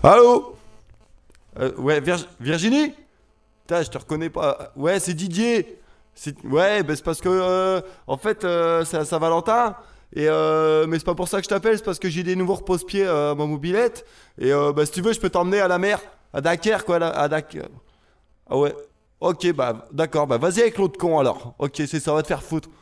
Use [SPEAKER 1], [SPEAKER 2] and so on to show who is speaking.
[SPEAKER 1] Allô? Ouais, Virginie? Putain, je te reconnais pas. Ouais, c'est Didier. Ouais, bah c'est parce que, en fait, c'est à Saint-Valentin. Mais c'est pas pour ça que je t'appelle, c'est parce que j'ai des nouveaux repose-pieds à ma mobilette. Bah, si tu veux, je peux t'emmener à la mer, à Dunkerque, quoi, à Dunkerque. Ah ouais. Ok, bah, d'accord, bah, vas-y avec l'autre con alors. Ok, c'est ça, va te faire foutre.